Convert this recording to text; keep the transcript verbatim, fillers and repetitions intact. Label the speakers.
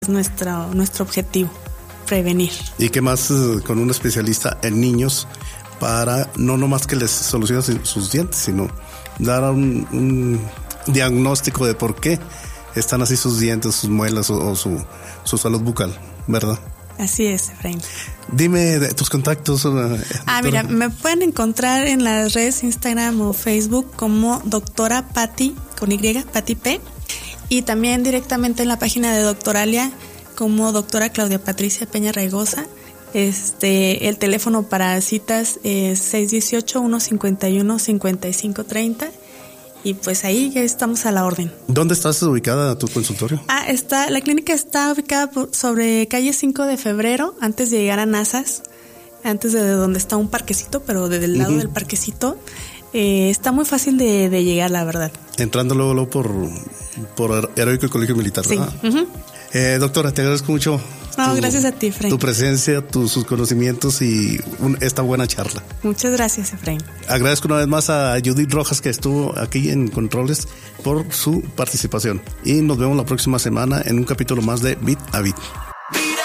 Speaker 1: es nuestro, nuestro objetivo, prevenir.
Speaker 2: ¿Y qué más eh, con un especialista en niños para no nomás que les solucione sus dientes, sino dar un, un diagnóstico de por qué están así sus dientes, sus muelas o, o su, su salud bucal, ¿verdad?
Speaker 1: Así es, Efraín.
Speaker 2: Dime de tus contactos.
Speaker 1: Ah, mira, me pueden encontrar en las redes Instagram o Facebook como doctora Patti, con Y, Patti P. Y también directamente en la página de Doctoralia como doctora Claudia Patricia Peña Raigosa. Este, el teléfono para citas es seis uno ocho, uno cinco uno, cinco cinco tres cero. Y pues ahí ya estamos a la orden.
Speaker 2: ¿Dónde estás ubicada tu consultorio?
Speaker 1: Ah, está, la clínica está ubicada por, sobre calle cinco de febrero, antes de llegar a Nazas, antes de donde está un parquecito, pero desde el lado uh-huh. del parquecito. Eh, está muy fácil de, de llegar, la verdad.
Speaker 2: Entrando luego, luego por, por Heroico Colegio Militar,
Speaker 1: sí.
Speaker 2: ¿verdad?
Speaker 1: Uh-huh.
Speaker 2: Eh, doctora, te agradezco mucho.
Speaker 1: No,
Speaker 2: tu,
Speaker 1: gracias a ti, Efraín.
Speaker 2: Tu presencia, tus sus conocimientos y un, esta buena charla.
Speaker 1: Muchas gracias, Efraín.
Speaker 2: Agradezco una vez más a Judith Rojas, que estuvo aquí en Controles, por su participación. Y nos vemos la próxima semana en un capítulo más de Bit a Bit.